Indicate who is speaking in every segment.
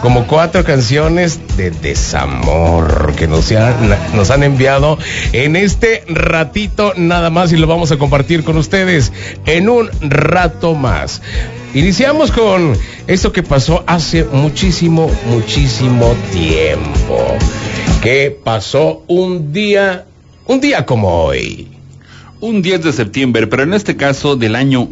Speaker 1: como 4 canciones de desamor que nos han enviado en este ratito nada más, y lo vamos a compartir con ustedes en un rato más. Iniciamos con esto que pasó hace muchísimo tiempo, que pasó un día como hoy.
Speaker 2: Un 10 de septiembre, pero en este caso del año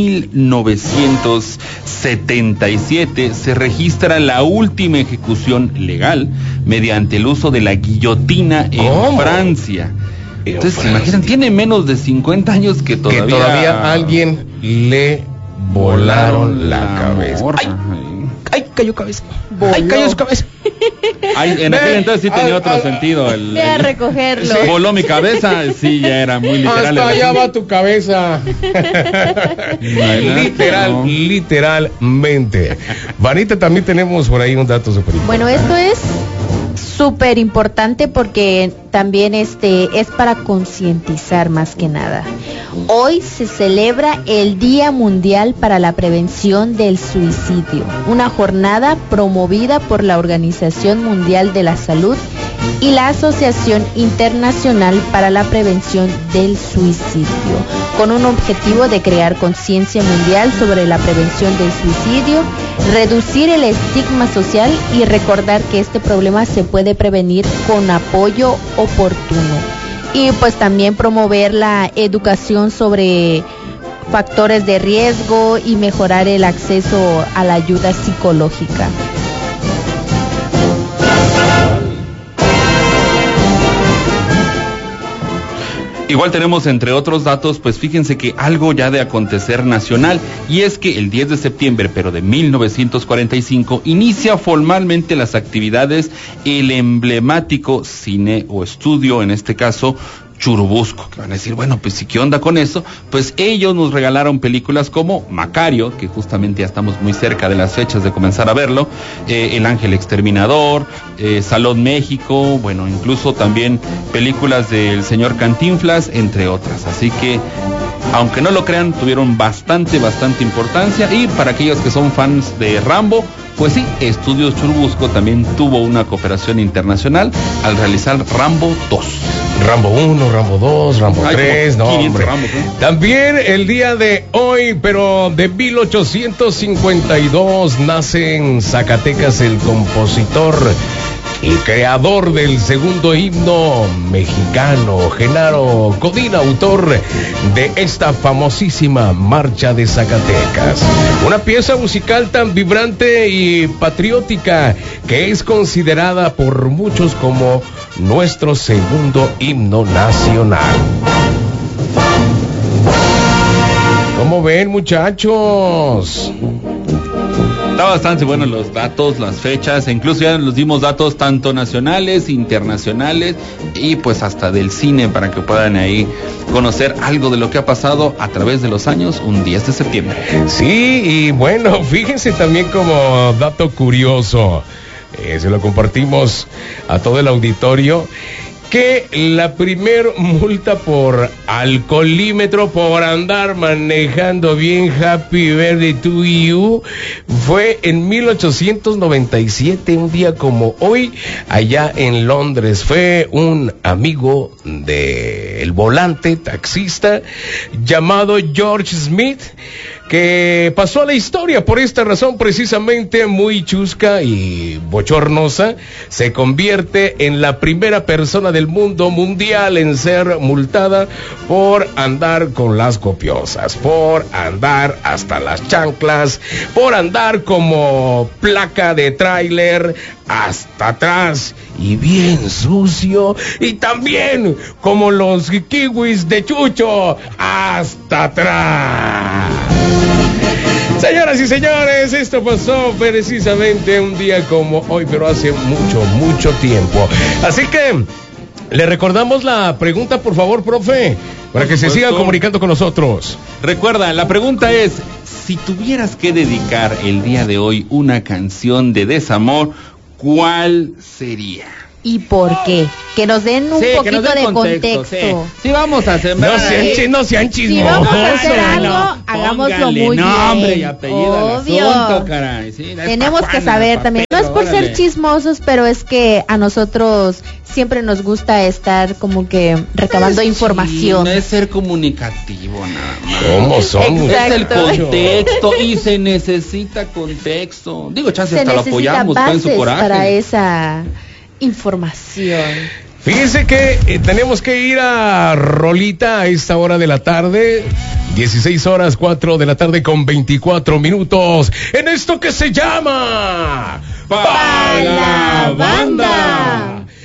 Speaker 2: 1977, se registra la última ejecución legal mediante el uso de la guillotina en Francia. Entonces, ¿se imaginan? Tiene menos de 50 años que todavía
Speaker 1: alguien le volaron la cabeza. ¡Ay, cayó cabeza! ¡Ay, cayó su cabeza!
Speaker 2: Ay, en aquel entonces sí tenía otro sentido.
Speaker 3: Ve a recogerlo.
Speaker 2: Sí. Voló mi cabeza, sí, ya era muy literal.
Speaker 1: Hasta allá va tu cabeza. Literalmente. Vanita, también tenemos por ahí un dato súper importante.
Speaker 3: Bueno, esto es súper importante porque también es para concientizar más que nada. Hoy se celebra el Día Mundial para la Prevención del Suicidio, una jornada promovida por la Organización Mundial de la Salud y la Asociación Internacional para la Prevención del Suicidio, con un objetivo de crear conciencia mundial sobre la prevención del suicidio, reducir el estigma social y recordar que este problema se puede prevenir con apoyo oportuno. Y pues también promover la educación sobre factores de riesgo y mejorar el acceso a la ayuda psicológica.
Speaker 2: Igual tenemos, entre otros datos, pues fíjense que algo ya de acontecer nacional, y es que el 10 de septiembre, pero de 1945, inicia formalmente las actividades el emblemático cine o estudio, en este caso, Churubusco, que van a decir, bueno, pues ¿qué onda con eso? Pues ellos nos regalaron películas como Macario, que justamente ya estamos muy cerca de las fechas de comenzar a verlo, El Ángel Exterminador, Salón México, bueno, incluso también películas del señor Cantinflas, entre otras. Así que, aunque no lo crean, tuvieron bastante importancia. Y para aquellos que son fans de Rambo, pues sí, Estudios Churubusco también tuvo una cooperación internacional al realizar Rambo 2.
Speaker 1: Rambo 1, Rambo 2, Rambo 3, no, hombre.
Speaker 2: Rambos, ¿eh?
Speaker 1: También el día de hoy, pero de 1852, nace en Zacatecas el compositor y creador del segundo himno mexicano, Genaro Godín, autor de esta famosísima Marcha de Zacatecas. Una pieza musical tan vibrante y patriótica que es considerada por muchos como nuestro segundo himno nacional. ¿Cómo ven, muchachos?
Speaker 2: Está bastante bueno los datos, las fechas, incluso ya nos dimos datos tanto nacionales, internacionales y pues hasta del cine, para que puedan ahí conocer algo de lo que ha pasado a través de los años, un 10 de septiembre.
Speaker 1: Sí, y bueno, fíjense también como dato curioso, se lo compartimos a todo el auditorio, que la primer multa por alcoholímetro por andar manejando bien, happy birthday to you, fue en 1897, un día como hoy, allá en Londres. Fue un amigo del volante, taxista, llamado George Smith, que pasó a la historia por esta razón precisamente muy chusca y bochornosa. Se convierte en la primera persona del mundo mundial en ser multada por andar con las copiosas, por andar hasta las chanclas, por andar como placa de tráiler hasta atrás y bien sucio, y también como los kiwis de Chucho hasta atrás. Señoras y señores, esto pasó precisamente un día como hoy, pero hace mucho tiempo. Así que le recordamos la pregunta, por favor, profe, para que se sigan comunicando con nosotros.
Speaker 2: Recuerda, la pregunta es: si tuvieras que dedicar el día de hoy una canción de desamor, ¿cuál sería?
Speaker 3: y por qué. Que nos den un poquito de contexto.
Speaker 2: Sí, vamos a sembrar.
Speaker 1: No sean
Speaker 3: Si
Speaker 1: chismosos.
Speaker 3: vamos a hacer algo, hagámoslo muy bien.
Speaker 2: Nombre y apellido al
Speaker 3: Obvio.
Speaker 2: asunto, caray. Sí,
Speaker 3: Tenemos que saber también. No es por ser chismosos, pero es que a nosotros siempre nos gusta estar como que recabando información.
Speaker 2: No es ser comunicativo nada más.
Speaker 1: ¿Cómo somos?
Speaker 2: Es el contexto y se necesita contexto. Digo, chance hasta lo apoyamos pues, en su coraje.
Speaker 3: Para esa información.
Speaker 1: Fíjense que tenemos que ir a Rolita a esta hora de la tarde, 16:04 de la tarde con 24 minutos, en esto que se llama
Speaker 3: Pa' la Banda.